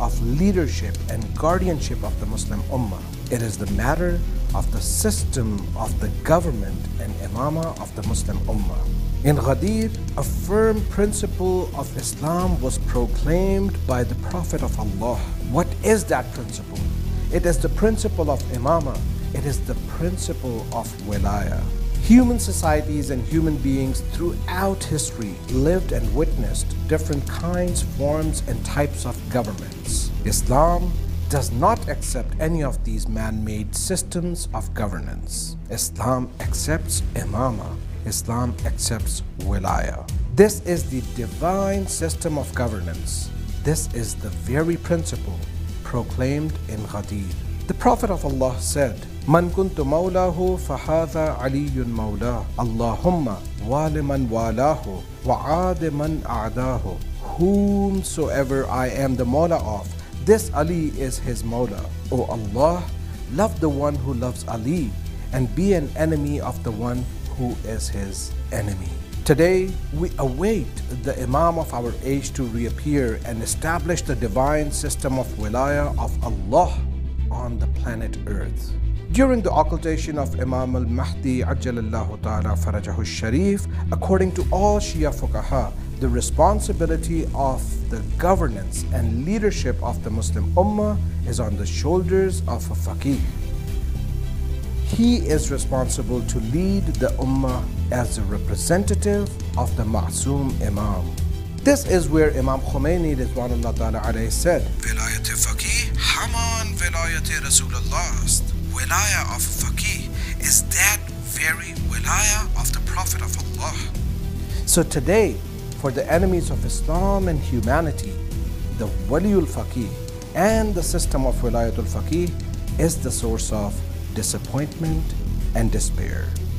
of leadership and guardianship of the Muslim Ummah. It is the matter of the system of the government and imamah of the Muslim Ummah. In Ghadir, a firm principle of Islam was proclaimed by the Prophet of Allah. What is that principle? It is the principle of imamah. It is the principle of wilayah. Human societies and human beings throughout history lived and witnessed different kinds, forms, and types of governments. Islam does not accept any of these man-made systems of governance. Islam accepts imamah. Islam accepts wilayah. This is the divine system of governance. This is the very principle proclaimed in Ghadir. The Prophet of Allah said, Man kuntu mawlahu fahadha aliyun mawlah. Allahumma wali man walahu wa aadi man a'dahu. Whomsoever I am the mawla of, this Ali is his mawla. O Allah, love the one who loves Ali and be an enemy of the one who is his enemy. Today, we await the Imam of our age to reappear and establish the divine system of wilayah of Allah on the planet Earth. During the occultation of Imam al-Mahdi Ajjalallahu Ta'ala Farajahu Sharif, according to all Shia Fuqaha, the responsibility of the governance and leadership of the Muslim Ummah is on the shoulders of a faqih. He is responsible to lead the Ummah as a representative of the Ma'soom Imam. This is where Imam Khomeini Ridwanullah Ta'ala alayhi said, Vilayat faqih haman vilayat Rasulullah. Wilayah of faqih is that very wilayah of the Prophet of Allah. So today, for the enemies of Islam and humanity, the Waliul Faqih and the system of Wilayatul Faqih is the source of disappointment and despair.